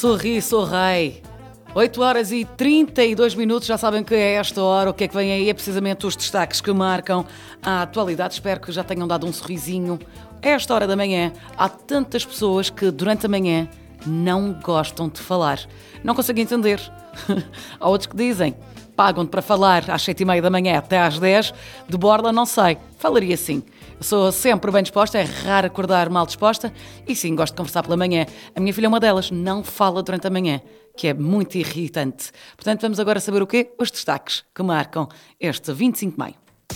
Sorri, sou rei. 8 horas e 32 minutos, já sabem que é esta hora, o que é que vem aí é precisamente os destaques que marcam a atualidade. Espero que já tenham dado um sorrisinho. A esta hora da manhã, há tantas pessoas que durante a manhã não gostam de falar. Não conseguem entender. Há outros que dizem, pagam-te para falar às 7h30 da manhã até às 10, de borla não sei. Falaria sim. Eu sou sempre bem disposta, é raro acordar mal disposta e sim, gosto de conversar pela manhã. A minha filha é uma delas, não fala durante a manhã, que é muito irritante. Portanto, vamos agora saber o quê? Os destaques que marcam este 25 de maio.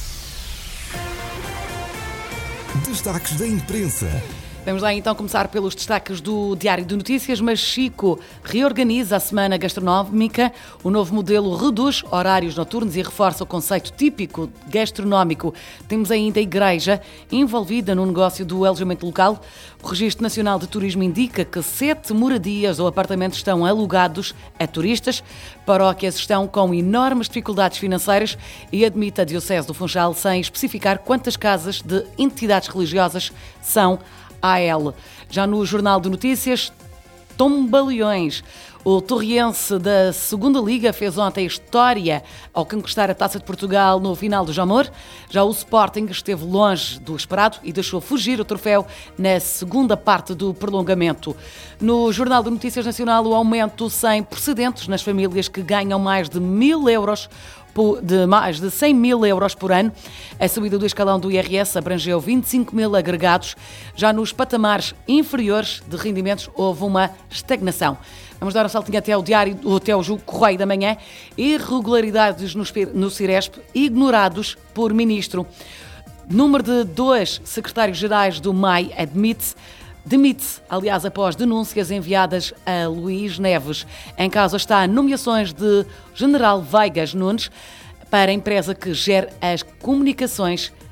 Destaques da imprensa. Vamos lá então começar pelos destaques do Diário de Notícias, mas Chico reorganiza a semana gastronómica. O novo modelo reduz horários noturnos e reforça o conceito típico gastronómico. Temos ainda a Igreja envolvida no negócio do alojamento local. O Registro Nacional de Turismo indica que 7 moradias ou apartamentos estão alugados a turistas. Paróquias estão com enormes dificuldades financeiras e admite a Diocese do Funchal sem especificar quantas casas de entidades religiosas são AL. Já no Jornal de Notícias, Tombaleões. O Torriense da Segunda Liga fez ontem história ao conquistar a Taça de Portugal no final do Jamor. Já o Sporting esteve longe do esperado e deixou fugir o troféu na segunda parte do prolongamento. No Jornal de Notícias Nacional, o aumento sem precedentes nas famílias que ganham mais de 1.000 euros de mais de 100 mil euros por ano. A subida do escalão do IRS abrangeu 25 mil agregados. Já nos patamares inferiores de rendimentos houve uma estagnação. Vamos dar um saltinho até o Correio da Manhã. Irregularidades no Ciresp ignorados por ministro. Número de 2 secretários-gerais do MAI demite-se, aliás, após denúncias enviadas a Luís Neves. Em causa está nomeações de General Veigas Nunes para a empresa que gera as comunicações